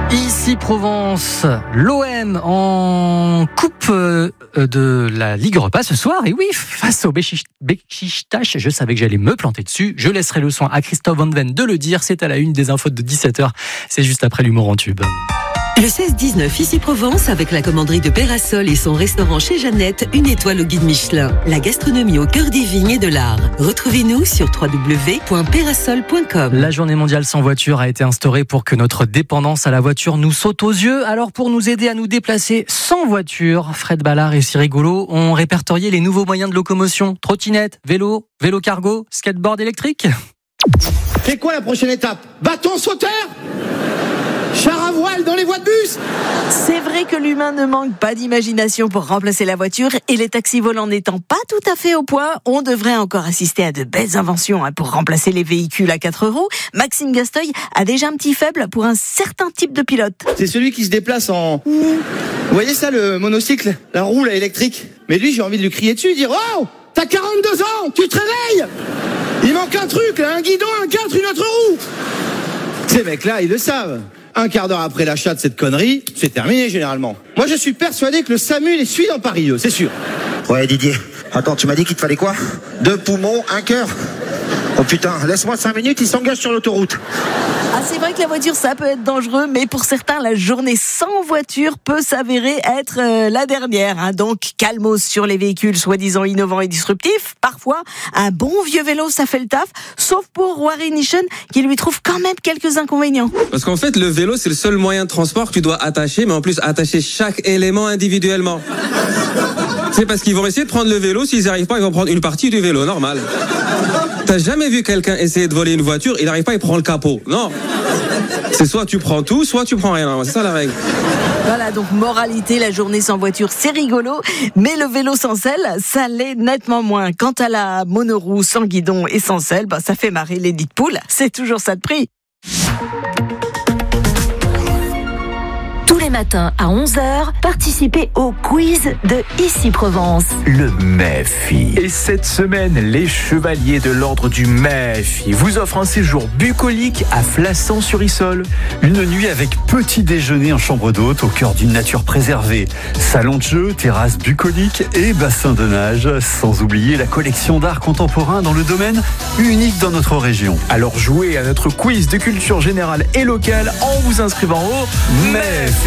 Ici Provence, l'OM en coupe de la Ligue Europa ce soir. Et oui, face au Beşiktaş, je savais que j'allais me planter dessus. Je laisserai le soin à Christophe Van Ven de le dire. C'est à la une des infos de 17h. C'est juste après l'humour en tube. Le 16-19 ici Provence avec la commanderie de Pérasol et son restaurant chez Jeannette, une étoile au guide Michelin. La gastronomie au cœur des vignes et de l'art. Retrouvez-nous sur www.perasol.com. La journée mondiale sans voiture a été instaurée pour que notre dépendance à la voiture nous saute aux yeux. Alors pour nous aider à nous déplacer sans voiture, Fred Ballard et Cyril Goulot ont répertorié les nouveaux moyens de locomotion. Trottinette, vélo, vélo cargo, skateboard électrique. C'est quoi la prochaine étape? Bâton sauteur? Char à voile dans les voies de bus? C'est vrai que l'humain ne manque pas d'imagination pour remplacer la voiture et les taxis volants n'étant pas tout à fait au point, on devrait encore assister à de belles inventions pour remplacer les véhicules à 4 roues. Maxime Gasteuil a déjà un petit faible pour un certain type de pilote. C'est celui qui se déplace en... Vous voyez ça, le monocycle? La roue là, électrique. Mais lui, j'ai envie de lui crier dessus, dire « Oh, t'as 42 ans, tu te réveilles! Il manque un truc, là, un guidon, un cadre, une autre roue !» Ces mecs-là, ils le savent. Un quart d'heure après l'achat de cette connerie, c'est terminé généralement. Moi je suis persuadé que le SAMU les suit dans Paris, c'est sûr. Ouais Didier, attends, tu m'as dit qu'il te fallait quoi? 2 poumons, 1 cœur. Oh putain, laisse-moi 5 minutes, il s'engage sur l'autoroute. Ah, c'est vrai que la voiture ça peut être dangereux, mais pour certains la journée sans voiture peut s'avérer être la dernière. Donc calmos sur les véhicules soi-disant innovants et disruptifs. Parfois un bon vieux vélo ça fait le taf, sauf pour Rory Nishan qui lui trouve quand même quelques inconvénients. Parce qu'en fait le vélo c'est le seul moyen de transport que tu dois attacher, mais en plus attacher chaque élément individuellement. C'est parce qu'ils vont essayer de prendre le vélo, s'ils n'y arrivent pas ils vont prendre une partie du vélo, normal. T'as jamais vu quelqu'un essayer de voler une voiture, il n'arrive pas, il prend le capot. Non. C'est soit tu prends tout, soit tu prends rien. C'est ça la règle. Voilà, donc moralité, la journée sans voiture, c'est rigolo, mais le vélo sans selle, ça l'est nettement moins. Quant à la monoroue sans guidon et sans selle, ça fait marrer les dites poules. C'est toujours ça de prix. Tous les matins à 11h, participez au quiz de Ici Provence. Le MEFI. Et cette semaine, les chevaliers de l'ordre du MEFI vous offrent un séjour bucolique à Flassan-sur-Issole. Une nuit avec petit déjeuner en chambre d'hôte au cœur d'une nature préservée. Salon de jeu, terrasse bucolique et bassin de nage. Sans oublier la collection d'art contemporain dans le domaine unique dans notre région. Alors jouez à notre quiz de culture générale et locale en vous inscrivant au MEFI.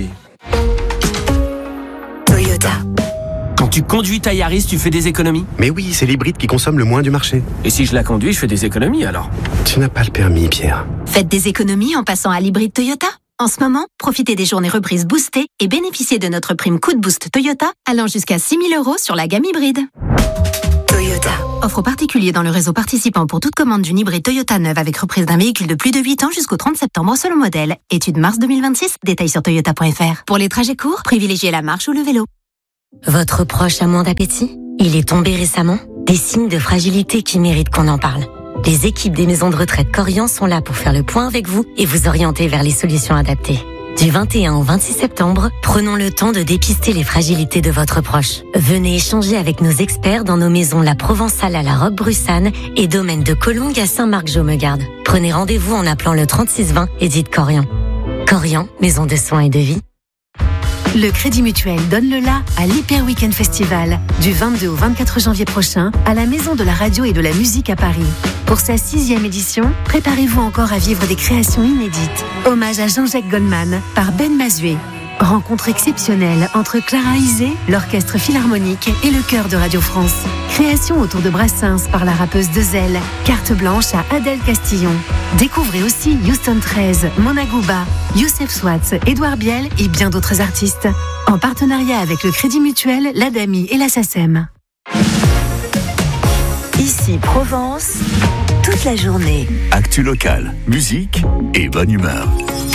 Toyota. Quand tu conduis ta Yaris, tu fais des économies? Mais oui, c'est l'hybride qui consomme le moins du marché. Et si je la conduis, je fais des économies alors? Tu n'as pas le permis, Pierre. Faites des économies en passant à l'hybride Toyota. En ce moment, profitez des journées reprises boostées et bénéficiez de notre prime Coup de Boost Toyota allant jusqu'à 6 000 € sur la gamme hybride. Toyota. Offre aux particuliers dans le réseau participant pour toute commande d'une hybride Toyota neuve avec reprise d'un véhicule de plus de 8 ans jusqu'au 30 septembre selon modèle. Étude mars 2026, détails sur toyota.fr. Pour les trajets courts, privilégiez la marche ou le vélo. Votre proche a moins d'appétit? Il est tombé récemment? Des signes de fragilité qui méritent qu'on en parle. Les équipes des maisons de retraite Corian sont là pour faire le point avec vous et vous orienter vers les solutions adaptées. Du 21 au 26 septembre, prenons le temps de dépister les fragilités de votre proche. Venez échanger avec nos experts dans nos maisons La Provençale à la Roque-Brussanne et Domaine de Collongue à Saint-Marc-Jomegarde. Prenez rendez-vous en appelant le 3620 et dites Corian. Corian, maison de soins et de vie. Le Crédit Mutuel donne le la à l'Hyper Weekend Festival du 22 au 24 janvier prochain à la Maison de la Radio et de la Musique à Paris. Pour sa 6e édition, préparez-vous encore à vivre des créations inédites. Hommage à Jean-Jacques Goldman par Ben Mazué. Rencontre exceptionnelle entre Clara Isé, l'Orchestre Philharmonique et le Chœur de Radio France. Création autour de Brassens par la rappeuse Dezel. Carte blanche à Adèle Castillon. Découvrez aussi Houston 13, Mona Gouba, Youssef Swatz, Édouard Biel et bien d'autres artistes. En partenariat avec le Crédit Mutuel, l'ADAMI et la SACEM. Ici Provence, toute la journée. Actu locale, musique et bonne humeur.